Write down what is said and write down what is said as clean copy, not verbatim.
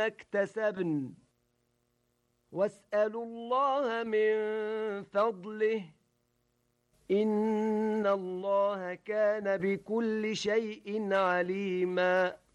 ما اكتسبن واسألوا الله من فضله إن الله كان بكل شيء عليما